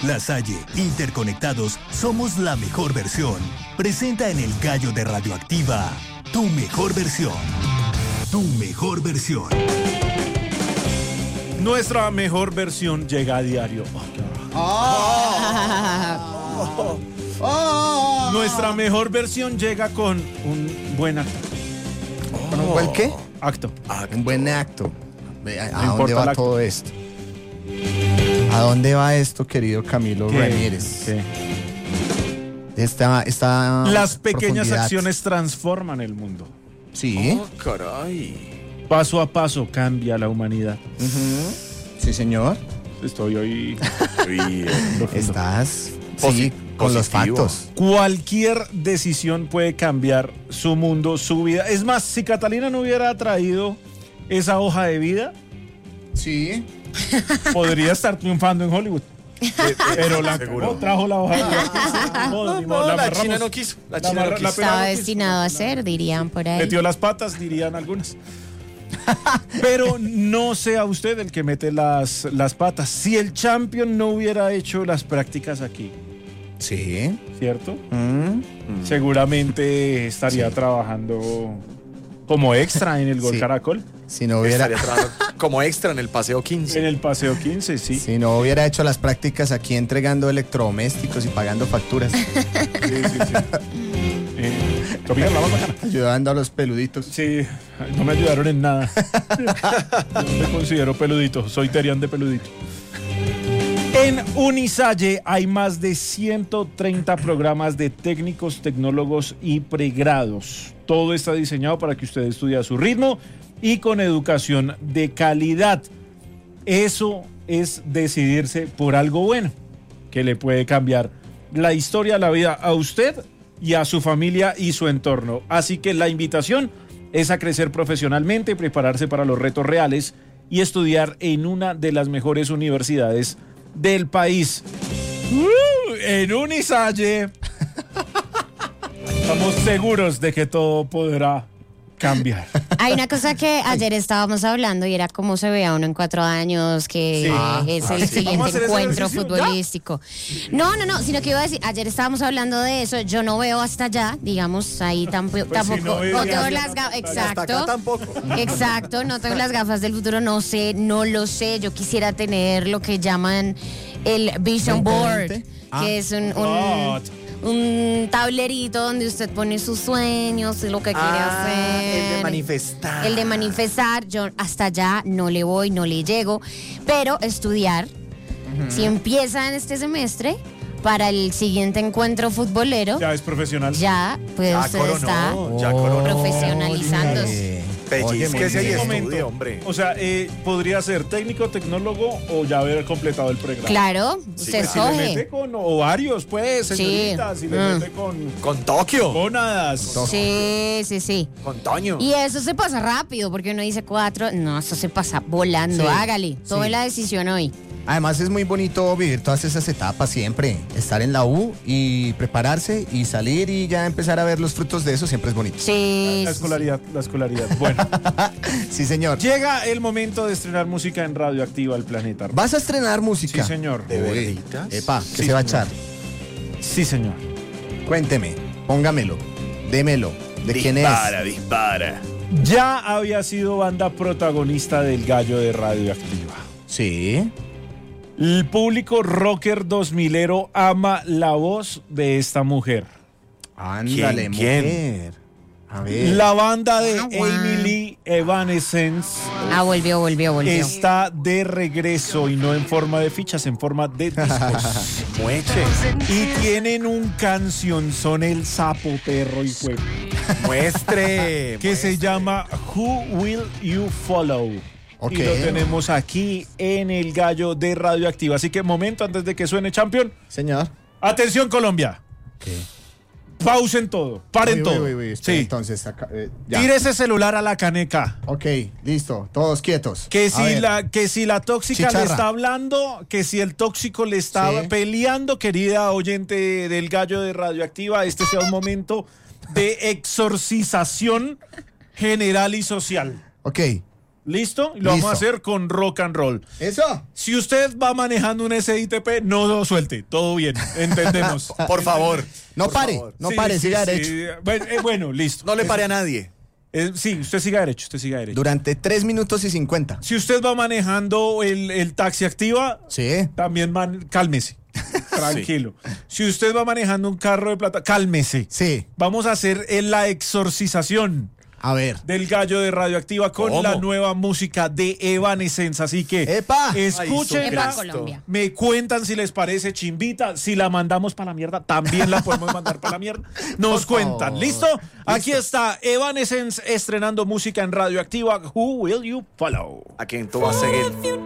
La Salle, interconectados, somos la mejor versión. Presenta en El Gallo de Radioactiva, tu mejor versión. Tu mejor versión. Nuestra mejor versión llega a diario. Nuestra mejor versión llega con un buen acto. ¿Con un buen qué? Acto. Un buen acto. ¿A dónde importa va el acto. todo esto? ¿A dónde va esto, querido Camilo Ramírez? ¿Qué? Esta Las pequeñas profundidad. acciones transforman el mundo. Sí. Oh, caray. Paso a paso cambia la humanidad. Sí, señor. Estoy hoy profundo. Estás con los positivo. factos. Cualquier decisión puede cambiar su mundo, su vida. Es más, si Catalina no hubiera traído esa hoja de vida, Sí. podría estar triunfando en Hollywood. Pero la Seguro. trajo la hoja de vida. No, la China no quiso. La China no quiso. Estaba destinado a ser, dirían por ahí. Metió las patas, dirían algunas. Pero no sea usted el que mete las patas. Si el champion no hubiera hecho las prácticas aquí, Sí. ¿cierto? Seguramente estaría trabajando como extra en el Gol Sí. Caracol. Si no hubiera, Estaría trabajando como extra en el Paseo 15. En el Paseo 15, sí. si no hubiera hecho las prácticas aquí entregando electrodomésticos y pagando facturas, Comida la más bacana. ayudando a los peluditos. Sí, no me ayudaron en nada. Yo me considero peludito, soy Terian de peludito. En Unisalle hay más de 130 programas de técnicos, tecnólogos y pregrados. Todo está diseñado para que usted estudie a su ritmo y con educación de calidad. Eso es decidirse por algo bueno, que le puede cambiar la historia, la vida a usted y a su familia y su entorno. Así que la invitación es a crecer profesionalmente, prepararse para los retos reales y estudiar en una de las mejores universidades del país. En Unisalle estamos seguros de que todo podrá cambiar. Hay una cosa que ayer estábamos hablando y era cómo se ve a uno en 4 años, que es el sí. ¿Vamos a siguiente hacer ese encuentro ejercicio? futbolístico. No, sino que iba a decir, ayer estábamos hablando de eso, yo no veo hasta allá, digamos, ahí tampoco, Pues si no veía, no tengo ya las no- gafas, Hasta acá exacto. tampoco. Exacto, no tengo las gafas del futuro, no sé, no lo sé. Yo quisiera tener lo que llaman el Vision Board, 2020. que es What? un tablerito donde usted pone sus sueños y lo que quiere hacer. El de manifestar. El de manifestar, yo hasta allá no le voy, no le llego, pero estudiar, si empieza en este semestre, para el siguiente encuentro futbolero, Ya es profesional. ya pues Ya usted coronó, está ya coronó. profesionalizándose. Pellizquese y Un momento. estudie, hombre. O sea, podría ser técnico, tecnólogo o ya haber completado el pregrado. Claro, Sí, usted claro. Si le mete escoge. con ovarios, pues, Sí. señorita, si le mete con Con Tokio. gónadas. Sí. Con Toño. Y eso se pasa rápido, porque uno dice 4, no, eso se pasa volando, Sí, hágale, tome sí. la decisión hoy. Además es muy bonito vivir todas esas etapas siempre. Estar en la U y prepararse y salir y ya empezar a ver los frutos de eso siempre es bonito. Sí. La escolaridad. Bueno, Sí, señor. llega el momento de estrenar música en Radioactiva al Planeta. ¿Vas a estrenar música? Sí, señor. ¿De Uy, verditas? epa, ¿qué Sí, se va a señor. echar? Sí, señor. Cuénteme, póngamelo, démelo. ¿De quién es? Dispara. Ya había sido banda protagonista del Gallo de Radioactiva. Sí. El público rocker 2000ero ama la voz de esta mujer. Ándale, ¿Quién? mujer. A ver. La banda de Ah, wow. Amy Lee Evanescence Volvió. está de regreso y no en forma de fichas, en forma de discos. Mueche. Y tienen un cancionzón, el sapo perro y fuego, Muestre. que se llama Who Will You Follow. Ok. Y lo tenemos aquí en el Gallo de Radioactiva. Así que momento antes de que suene Champion. Señor. Atención, Colombia. Pausen todo, paren todo. Uy, espera, Sí. entonces, acá, ya. Tire ese celular a la caneca. Ok, listo, todos quietos. Que A ver. si la tóxica Chicharra. le está hablando, que si el tóxico le está Sí. peleando, querida oyente del Gallo de Radioactiva, este sea un momento de exorcización general y social. Ok, ¿Listo? Y lo vamos a Listo. hacer con rock and roll. Eso. Si usted va manejando un SITP, no lo suelte. Todo bien, entendemos. Por favor. No por pare, favor. no Sí, pare, sí, siga sí. derecho. Bueno, listo. No le pare a nadie. Sí, usted siga derecho, usted siga derecho. Durante 3 minutos y 50. Si usted va manejando el taxi activa, Sí. también cálmese. Tranquilo. Si usted va manejando un carro de plata, cálmese. Sí. Vamos a hacer la exorcización A ver. del gallo de Radioactiva con ¿Cómo? la nueva música de Evanescence. Así que ¡Epa! escúchenla. Epa, Colombia. Me cuentan si les parece chimbita. Si la mandamos para la mierda, también la podemos mandar para la mierda. Nos Por cuentan. favor. ¿Listo? Aquí está Evanescence estrenando música en Radioactiva. Who will you follow? ¿A quién tú vas a seguir?